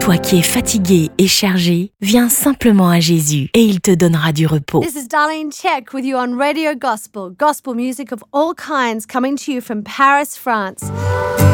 Toi qui es fatigué et chargé, viens simplement à Jésus et il te donnera du repos. This is Darlene Check with you on Radio Gospel. Gospel music of all kinds coming to you from Paris, France.